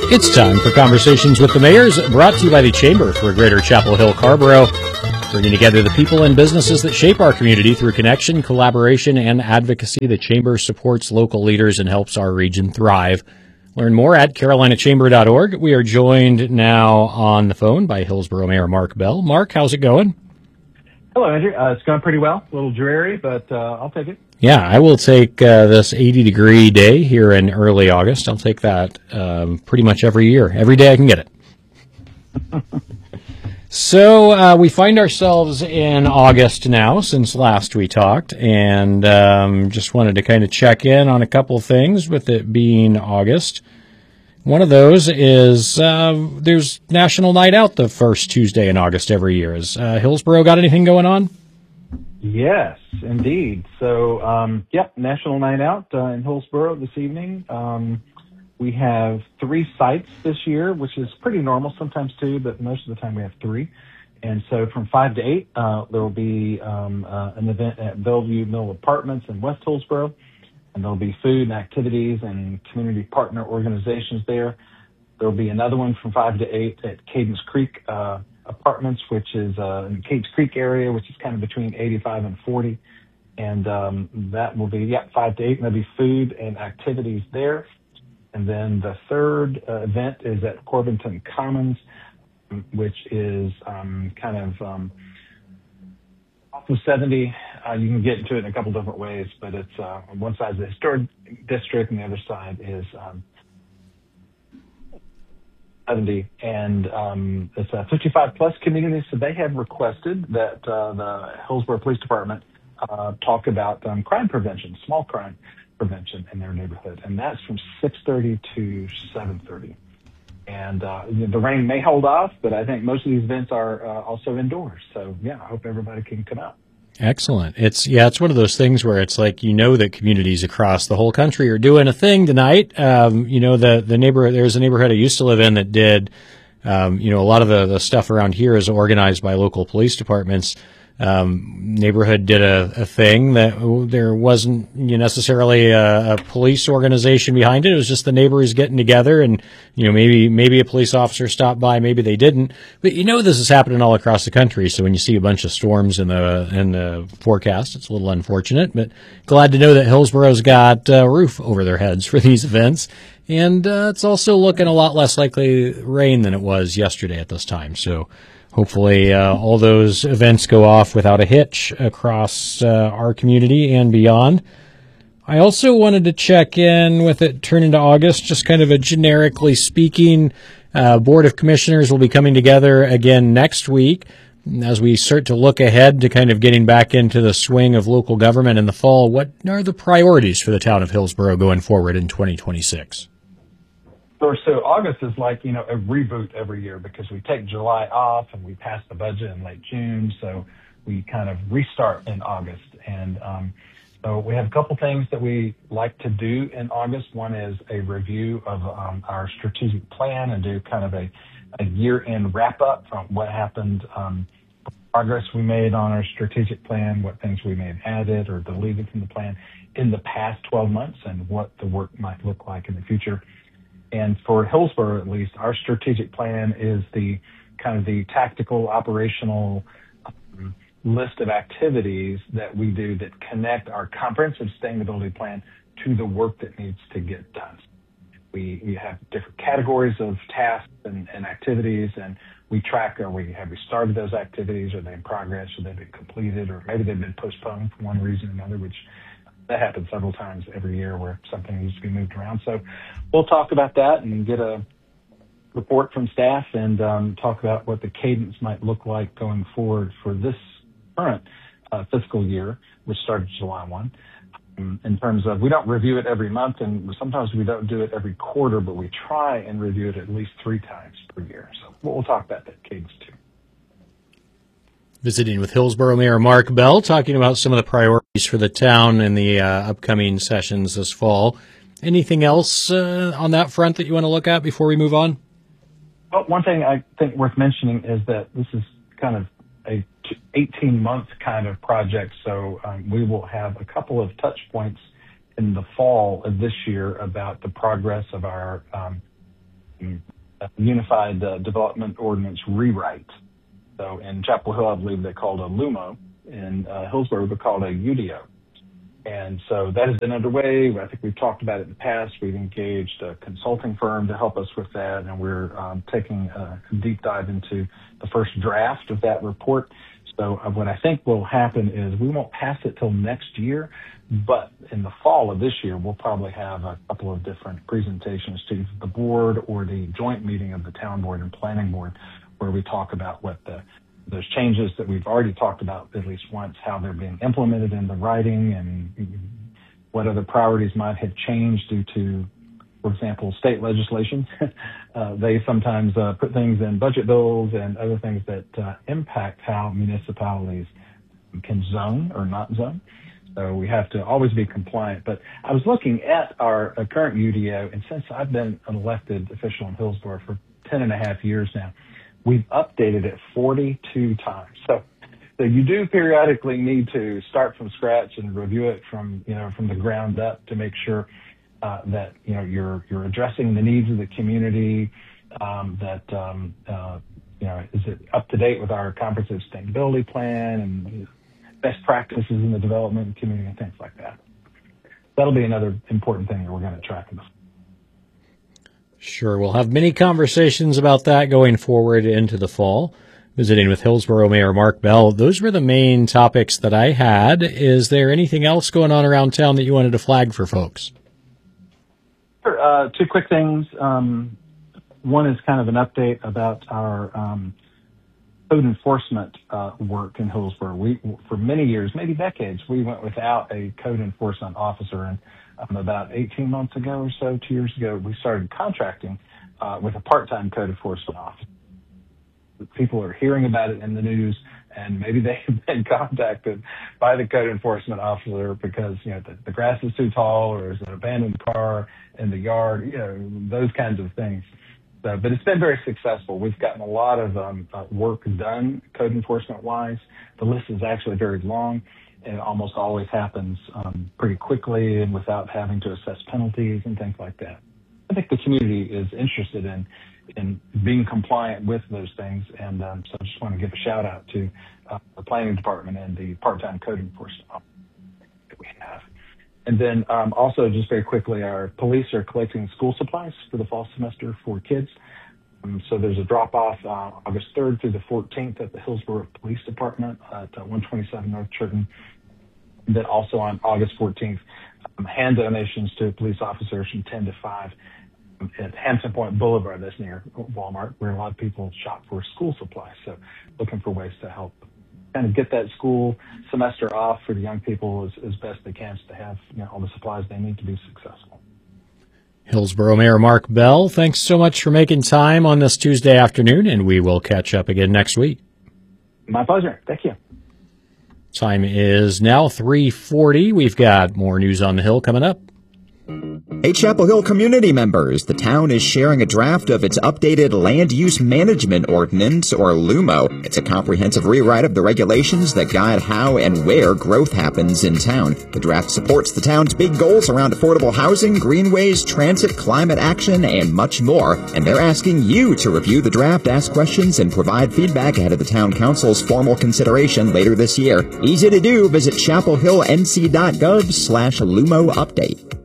It's time for Conversations with the Mayors, brought to you by the Chamber for Greater Chapel Hill Carrboro, bringing together the people and businesses that shape our community through connection, collaboration, and advocacy. The Chamber supports local leaders and helps our region thrive. Learn more at carolinachamber.org. We are joined now on the phone by Hillsboro Mayor Mark Bell. Mark, how's it going? Hello, Andrew. It's going pretty well. A little dreary, but I'll take it. Yeah, I will take this 80-degree day here in early August. I'll take that pretty much every year. Every day I can get it. So we find ourselves in August now since last we talked, and just wanted to kind of check in on a couple of things with it being August. One of those is there's National Night Out the first Tuesday in August every year. Has Hillsboro got anything going on? Yes, indeed. So, National Night Out in Hillsboro this evening. We have 3 sites this year, which is pretty normal, sometimes 2, but most of the time we have 3. And so from 5 to 8, there will be an event at Bellevue Mill Apartments in West Hillsboro. And there'll be food and activities and community partner organizations there. There'll be another one from 5 to 8 at Cadence Creek Apartments, which is in the Cadence Creek area, which is kind of between 85 and 40. And that will be, 5 to 8, and there'll be food and activities there. And then the third event is at Corbinton Commons, which is off of 70. You can get into it in a couple different ways, but it's on one side is the historic district and the other side is 70. And it's a 55-plus community, so they have requested that the Hillsboro Police Department talk about crime prevention, small crime prevention in their neighborhood. And that's from 6:30 to 7:30. And the rain may hold off, but I think most of these events are also indoors. So, I hope everybody can come out. Excellent. It's one of those things where it's like, that communities across the whole country are doing a thing tonight. The neighborhood, there's a neighborhood I used to live in that did, a lot of the stuff around here is organized by local police departments. Neighborhood did a thing that there wasn't necessarily a police organization behind it. It was just the neighbors getting together, and maybe a police officer stopped by, maybe they didn't. But this is happening all across the country. So when you see a bunch of storms in the forecast, it's a little unfortunate. But glad to know that Hillsboro's got a roof over their heads for these events, and it's also looking a lot less likely rain than it was yesterday at this time. So hopefully all those events go off without a hitch across our community and beyond. I also wanted to check in with it turning to August, just kind of a generically speaking, Board of Commissioners will be coming together again next week as we start to look ahead to kind of getting back into the swing of local government in the fall. What are the priorities for the town of Hillsboro going forward in 2026? So August is like, a reboot every year because we take July off and we pass the budget in late June. So we kind of restart in August. And so we have a couple things that we like to do in August. One is a review of our strategic plan and do kind of a year-end wrap-up from what happened, progress we made on our strategic plan, what things we may have added or deleted from the plan in the past 12 months, and what the work might look like in the future. And for Hillsboro, at least, our strategic plan is the kind of the tactical, operational list of activities that we do that connect our comprehensive sustainability plan to the work that needs to get done. We have different categories of tasks and activities, and we track, have we started those activities? Are they in progress? Are they been completed? Or maybe they've been postponed for one reason or another, which that happens several times every year where something needs to be moved around. So we'll talk about that and get a report from staff and talk about what the cadence might look like going forward for this current fiscal year, which started July 1. In terms of, we don't review it every month, and sometimes we don't do it every quarter, but we try and review it at least 3 times per year. So we'll talk about that cadence too. Visiting with Hillsboro Mayor Mark Bell, talking about some of the priorities for the town in the upcoming sessions this fall. Anything else on that front that you want to look at before we move on? Well, one thing I think worth mentioning is that this is kind of a 18-month kind of project, so we will have a couple of touch points in the fall of this year about the progress of our Unified Development Ordinance rewrite. So in Chapel Hill, I believe they called a LUMO. In Hillsborough, we called a UDO. And so that has been underway. I think we've talked about it in the past. We've engaged a consulting firm to help us with that, and we're taking a deep dive into the first draft of that report. So what I think will happen is we won't pass it till next year, but in the fall of this year, we'll probably have a couple of different presentations to the board or the joint meeting of the town board and planning board, where we talk about what those changes that we've already talked about at least once, how they're being implemented in the writing and what other priorities might have changed due to, for example, state legislation. They sometimes put things in budget bills and other things that impact how municipalities can zone or not zone. So we have to always be compliant. But I was looking at our current UDO, and since I've been an elected official in Hillsborough for 10 and a half years now, we've updated it 42 times. So you do periodically need to start from scratch and review it from the ground up to make sure that you're addressing the needs of the community. Is it up to date with our comprehensive sustainability plan and best practices in the development community and things like that. That'll be another important thing that we're going to track in the fall. Sure. We'll have many conversations about that going forward into the fall. Visiting with Hillsborough Mayor Mark Bell. Those were the main topics that I had. Is there anything else going on around town that you wanted to flag for folks? Sure. Two quick things. One is kind of an update about our code enforcement work in Hillsborough. For many years, maybe decades, we went without a code enforcement officer. And about 18 months ago or so, 2 years ago, we started contracting with a part-time code enforcement officer. People are hearing about it in the news, and maybe they've been contacted by the code enforcement officer because the grass is too tall, or there's an abandoned car in the yard, those kinds of things. So, but it's been very successful. We've gotten a lot of work done code enforcement wise. The list is actually very long, and it almost always happens pretty quickly and without having to assess penalties and things like that. I think the community is interested in being compliant with those things, and so I just want to give a shout out to the planning department and the part-time code enforcement officer that we have. And then also, just very quickly, our police are collecting school supplies for the fall semester for kids. So there's a drop-off August 3rd through the 14th at the Hillsborough Police Department at 127 North Churton. And then also on August 14th, hand donations to police officers from 10 to 5 at Hampton Point Boulevard. That's near Walmart, where a lot of people shop for school supplies. So looking for ways to help kind of get that school semester off for the young people as best they can to have all the supplies they need to be successful. Hillsborough Mayor Mark Bell, thanks so much for making time on this Tuesday afternoon, and we will catch up again next week. My pleasure. Thank you. Time is now 3:40. We've got more news on the Hill coming up. Hey, Chapel Hill community members, the town is sharing a draft of its updated Land Use Management Ordinance, or LUMO. It's a comprehensive rewrite of the regulations that guide how and where growth happens in town. The draft supports the town's big goals around affordable housing, greenways, transit, climate action, and much more. And they're asking you to review the draft, ask questions, and provide feedback ahead of the town council's formal consideration later this year. Easy to do. Visit chapelhillnc.gov/LUMO update.